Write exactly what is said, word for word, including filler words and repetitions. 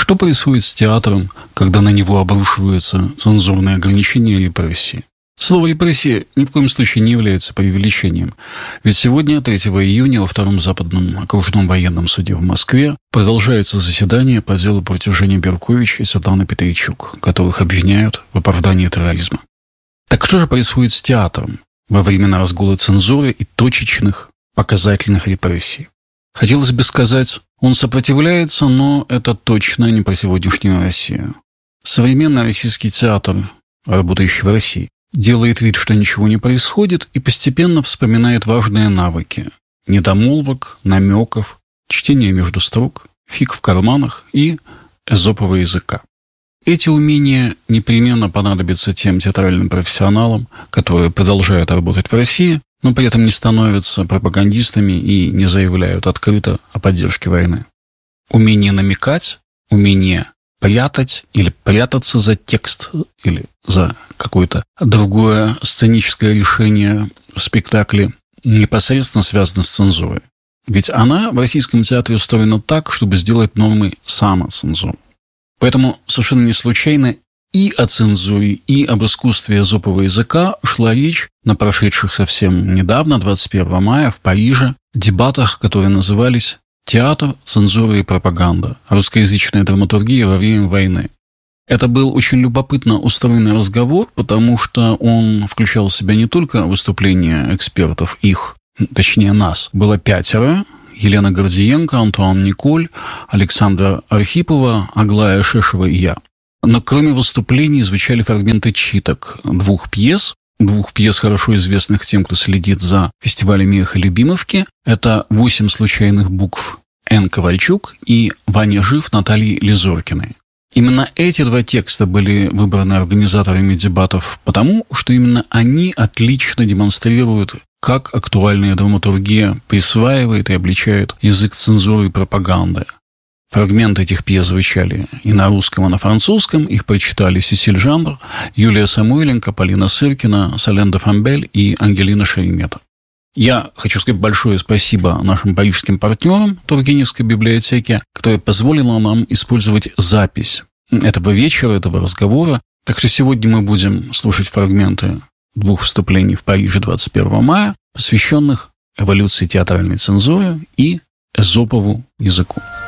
Что происходит с театром, когда на него обрушиваются цензурные ограничения и репрессии? Слово «репрессии» ни в коем случае не является преувеличением. Ведь сегодня, третьего июня, во Втором Западном окружном военном суде в Москве продолжается заседание по делу против Жени Беркович и Светланы Петричук, которых обвиняют в оправдании терроризма. Так что же происходит с театром во времена разгула цензуры и точечных показательных репрессий? Хотелось бы сказать, он сопротивляется, но это точно не про сегодняшнюю Россию. Современный российский театр, работающий в России, делает вид, что ничего не происходит, и постепенно вспоминает важные навыки – недомолвок, намеков, чтение между строк, фиг в карманах и эзопового языка. Эти умения непременно понадобятся тем театральным профессионалам, которые продолжают работать в России, но при этом не становятся пропагандистами и не заявляют открыто о поддержке войны. Умение намекать, умение прятать или прятаться за текст или за какое-то другое сценическое решение в спектакле непосредственно связано с цензурой. Ведь она в российском театре устроена так, чтобы сделать нормой самоцензуру. Поэтому совершенно не случайно и о цензуре, и об искусстве эзопового языка шла речь на прошедших совсем недавно, двадцать первого мая, в Париже, дебатах, которые назывались «Театр, цензура и пропаганда. Русскоязычная драматургия во время войны». Это был очень любопытно устроенный разговор, потому что он включал в себя не только выступления экспертов, их, точнее нас, было пятеро: Елена Гордиенко, Антуан Николь, Александра Архипова, Аглая Шешева и я. Но кроме выступлений звучали фрагменты читок двух пьес, двух пьес, хорошо известных тем, кто следит за фестивалями «Эхо Любимовки». Это «Восемь случайных букв» Н. Ковальчук и «Ваня жив» Натальи Лизоркиной. Именно эти два текста были выбраны организаторами дебатов потому, что именно они отлично демонстрируют, как актуальная драматургия присваивает и обличает язык цензуры и пропаганды. Фрагменты этих пьес звучали и на русском, и на французском. Их прочитали Сесиль Жанр, Юлия Самойленко, Полина Сыркина, Солен де Фамбель и Ангелина Шеремета. Я хочу сказать большое спасибо нашим парижским партнерам Тургеневской библиотеки, которая позволила нам использовать запись этого вечера, этого разговора. Так что сегодня мы будем слушать фрагменты двух выступлений в Париже двадцать первого мая, посвященных эволюции театральной цензуры и эзопову языку.